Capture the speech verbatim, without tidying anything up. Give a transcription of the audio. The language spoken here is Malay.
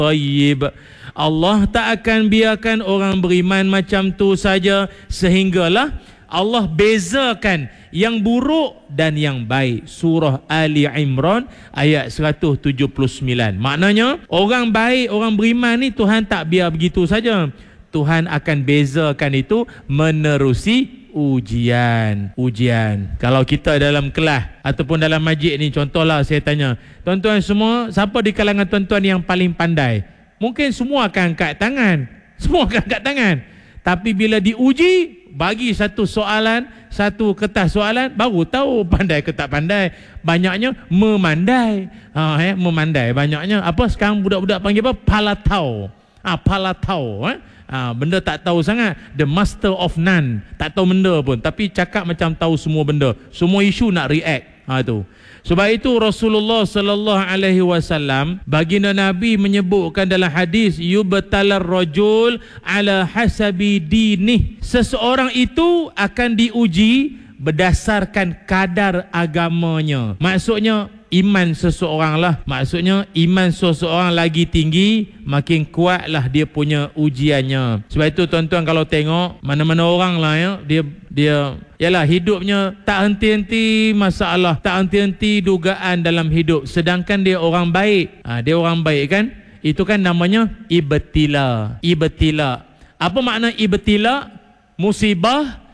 tayyib. Allah tak akan biarkan orang beriman macam tu saja, sehinggalah Allah bezakan yang buruk dan yang baik. Surah Ali Imran ayat seratus tujuh puluh sembilan. Maknanya orang baik, orang beriman ni Tuhan tak biar begitu saja. Tuhan akan bezakan itu menerusi ujian. Ujian. Kalau kita dalam kelas ataupun dalam majlis ni, contohlah saya tanya, tuan-tuan semua, siapa di kalangan tuan-tuan yang paling pandai? Mungkin semua akan angkat tangan. Semua akan angkat tangan. Tapi bila diuji, bagi satu soalan, satu kertas soalan, baru tahu pandai ke tak pandai. Banyaknya memandai. Ha, eh, memandai. Banyaknya apa sekarang budak-budak panggil apa? Palatau. Ah, ha, palatau. Eh? Ha, benda tak tahu sangat. The master of none. Tak tahu benda pun. Tapi cakap macam tahu semua benda. Semua isu nak react. Ha, tu. Sebab itu Rasulullah sallallahu alaihi wasallam, baginda Nabi menyebutkan dalam hadis, yubtalar rajul ala hasabi dinih. Seseorang itu akan diuji berdasarkan kadar agamanya. Maksudnya iman seseorang lah. Maksudnya iman seseorang lagi tinggi, makin kuatlah dia punya ujiannya. Sebab itu tuan-tuan kalau tengok mana-mana orang lah ya, dia dia yalah hidupnya tak henti-henti masalah, tak henti-henti dugaan dalam hidup, sedangkan dia orang baik. Ha, dia orang baik kan? Itu kan namanya ibtila. Ibtila. Apa makna ibtila? Musibah